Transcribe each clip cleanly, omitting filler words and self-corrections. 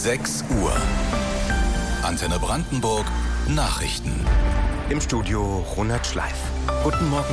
6 Uhr. Antenne Brandenburg Nachrichten. Im Studio Ronald Schleif. Guten Morgen.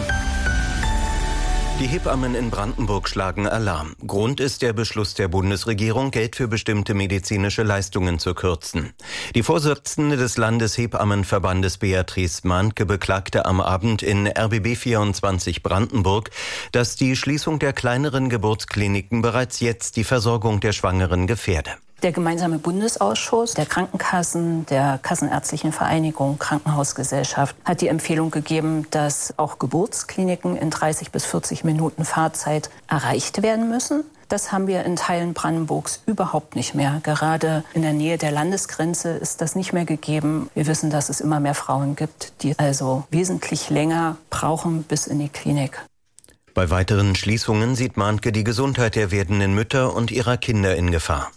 Die Hebammen in Brandenburg schlagen Alarm. Grund ist der Beschluss der Bundesregierung, Geld für bestimmte medizinische Leistungen zu kürzen. Die Vorsitzende des Landeshebammenverbandes Beatrice Mahntke beklagte am Abend in RBB 24 Brandenburg, dass die Schließung der kleineren Geburtskliniken bereits jetzt die Versorgung der Schwangeren gefährde. Der gemeinsame Bundesausschuss der Krankenkassen, der Kassenärztlichen Vereinigung, Krankenhausgesellschaft hat die Empfehlung gegeben, dass auch Geburtskliniken in 30 bis 40 Minuten Fahrzeit erreicht werden müssen. Das haben wir in Teilen Brandenburgs überhaupt nicht mehr. Gerade in der Nähe der Landesgrenze ist das nicht mehr gegeben. Wir wissen, dass es immer mehr Frauen gibt, die also wesentlich länger brauchen bis in die Klinik. Bei weiteren Schließungen sieht Mahntke die Gesundheit der werdenden Mütter und ihrer Kinder in Gefahr.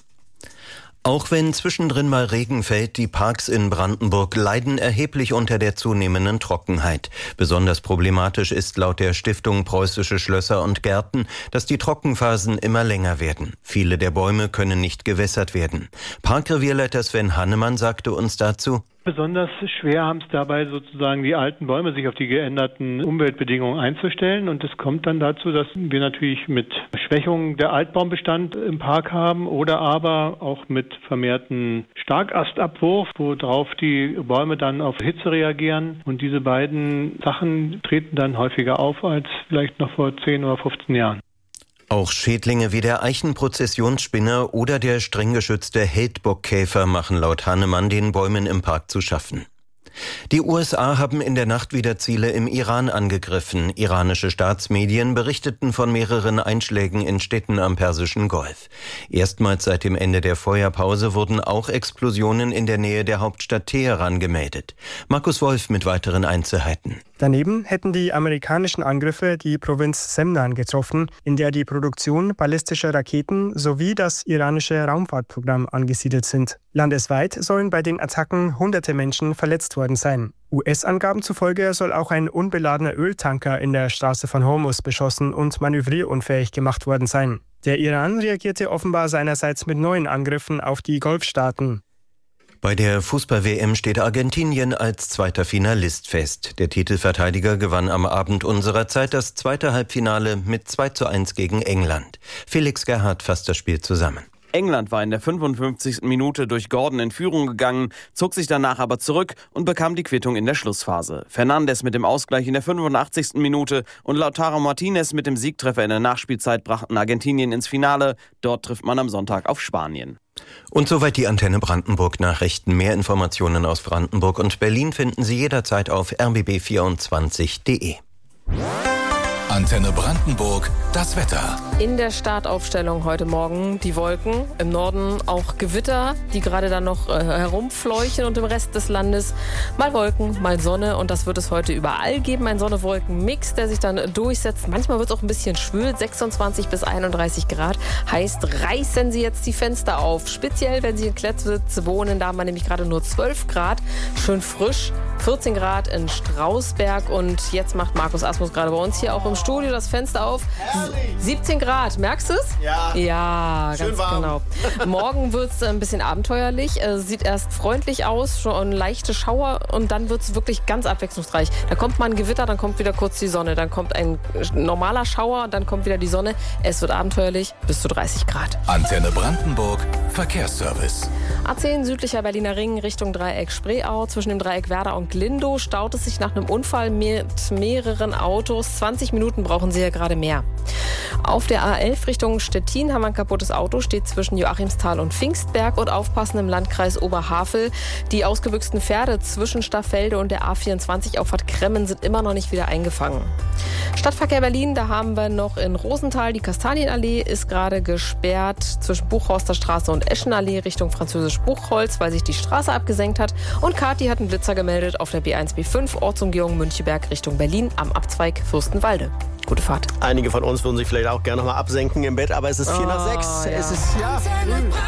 Auch wenn zwischendrin mal Regen fällt, die Parks in Brandenburg leiden erheblich unter der zunehmenden Trockenheit. Besonders problematisch ist laut der Stiftung Preußische Schlösser und Gärten, dass die Trockenphasen immer länger werden. Viele der Bäume können nicht gewässert werden. Parkrevierleiter Sven Hannemann sagte uns dazu: Besonders schwer haben es dabei sozusagen die alten Bäume, sich auf die geänderten Umweltbedingungen einzustellen. Und es kommt dann dazu, dass wir natürlich mit Schwächung der Altbaumbestand im Park haben oder aber auch mit vermehrten Starkastabwurf, worauf die Bäume dann auf Hitze reagieren. Und diese beiden Sachen treten dann häufiger auf als vielleicht noch vor 10 oder 15 Jahren. Auch Schädlinge wie der Eichenprozessionsspinner oder der streng geschützte Heldbockkäfer machen laut Hannemann den Bäumen im Park zu schaffen. Die USA haben in der Nacht wieder Ziele im Iran angegriffen. Iranische Staatsmedien berichteten von mehreren Einschlägen in Städten am Persischen Golf. Erstmals seit dem Ende der Feuerpause wurden auch Explosionen in der Nähe der Hauptstadt Teheran gemeldet. Markus Wolf mit weiteren Einzelheiten. Daneben hätten die amerikanischen Angriffe die Provinz Semnan getroffen, in der die Produktion ballistischer Raketen sowie das iranische Raumfahrtprogramm angesiedelt sind. Landesweit sollen bei den Attacken hunderte Menschen verletzt worden sein. US-Angaben zufolge soll auch ein unbeladener Öltanker in der Straße von Hormuz beschossen und manövrierunfähig gemacht worden sein. Der Iran reagierte offenbar seinerseits mit neuen Angriffen auf die Golfstaaten. Bei der Fußball-WM steht Argentinien als zweiter Finalist fest. Der Titelverteidiger gewann am Abend unserer Zeit das zweite Halbfinale mit 2:1 gegen England. Felix Gerhardt fasst das Spiel zusammen. England war in der 55. Minute durch Gordon in Führung gegangen, zog sich danach aber zurück und bekam die Quittung in der Schlussphase. Fernandes mit dem Ausgleich in der 85. Minute und Lautaro Martinez mit dem Siegtreffer in der Nachspielzeit brachten Argentinien ins Finale. Dort trifft man am Sonntag auf Spanien. Und soweit die Antenne Brandenburg Nachrichten. Mehr Informationen aus Brandenburg und Berlin finden Sie jederzeit auf rbb24.de. Antenne Brandenburg, das Wetter. In der Startaufstellung heute Morgen die Wolken, im Norden auch Gewitter, die gerade dann noch herumfleuchen und im Rest des Landes mal Wolken, mal Sonne und das wird es heute überall geben. Ein Sonne-Wolken-Mix, der sich dann durchsetzt. Manchmal wird es auch ein bisschen schwül, 26 bis 31 Grad. Heißt, reißen Sie jetzt die Fenster auf. Speziell, wenn Sie in Klettwitz wohnen, da haben wir nämlich gerade nur 12 Grad, schön frisch. 14 Grad in Strausberg und jetzt macht Markus Asmus gerade bei uns hier auch im Studio das Fenster auf. 17 Grad, merkst du es? Ja. Ja, ganz genau. Morgen wird es ein bisschen abenteuerlich. Sieht erst freundlich aus, schon leichte Schauer und dann wird es wirklich ganz abwechslungsreich. Da kommt mal ein Gewitter, dann kommt wieder kurz die Sonne, dann kommt ein normaler Schauer, dann kommt wieder die Sonne. Es wird abenteuerlich bis zu 30 Grad. Antenne Brandenburg, Verkehrsservice. A10 südlicher Berliner Ring Richtung Dreieck Spreeau. Zwischen dem Dreieck Werder und Glindow staut es sich nach einem Unfall mit mehreren Autos. 20 Minuten brauchen Sie ja gerade mehr. Auf der A11 Richtung Stettin haben wir ein kaputtes Auto, steht zwischen Joachimsthal und Pfingstberg und aufpassen im Landkreis Oberhavel. Die ausgebüxten Pferde zwischen Staffelde und der A24 Auffahrt Kremmen sind immer noch nicht wieder eingefangen. Stadtverkehr Berlin, da haben wir noch in Rosenthal die Kastanienallee ist gerade gesperrt zwischen Buchhorster Straße und Eschenallee Richtung Französisch Buchholz, weil sich die Straße abgesenkt hat. Und Kathi hat einen Blitzer gemeldet auf der B1-B5 Ortsumgehung Müncheberg Richtung Berlin am Abzweig Fürstenwalde. Gute Fahrt. Einige von uns würden sich vielleicht auch gerne noch mal absenken im Bett, aber es ist 4 nach 6. Ja. Es ist ja früh.